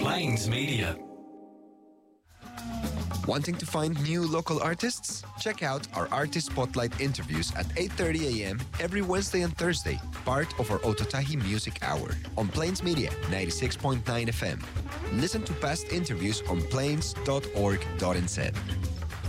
Plains Media. Wanting to find new local artists? Check out our Artist Spotlight interviews at 8:30 a.m. every Wednesday and Thursday, part of our Ototahi Music Hour on Plains Media 96.9 FM. Listen to past interviews on plains.org.nz.